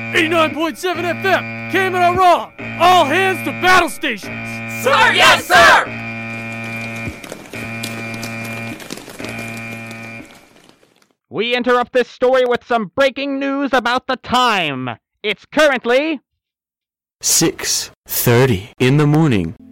89.7 FM, Camera Raw. All hands to battle stations. Sir, yes, sir! We interrupt this story with some breaking news about the time. It's currently 6:30 in the morning.